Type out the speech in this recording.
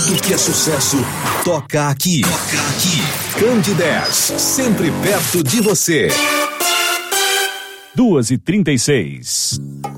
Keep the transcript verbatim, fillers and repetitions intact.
Tudo que é sucesso toca aqui. Toca aqui. Candidez, sempre perto de você. duas e trinta e seis.